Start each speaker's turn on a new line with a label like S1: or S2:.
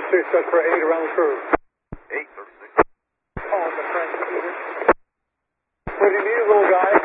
S1: 36, set for 8 around the curve.
S2: 836.
S1: Oh, the French. What do you need, little guy?